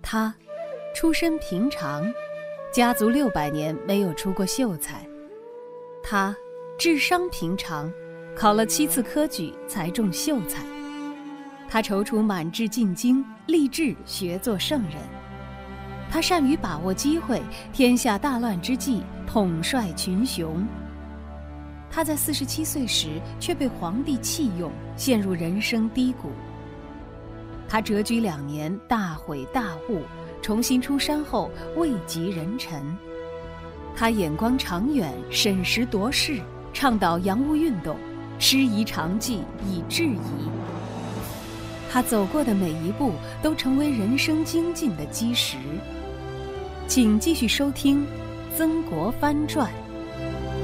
他出身平常，家族600年没有出过秀才。他智商平常，考了7次科举才中秀才。他踌躇满志进京，立志学做圣人。他善于把握机会，天下大乱之际统帅群雄。他在47岁时却被皇帝弃用，陷入人生低谷。他谪居2年，大悔大悟，重新出山后位极人臣。他眼光长远，审时度势，倡导洋务运动，师夷长技以制夷。他走过的每一步都成为人生精进的基石。请继续收听《曾国藩传》。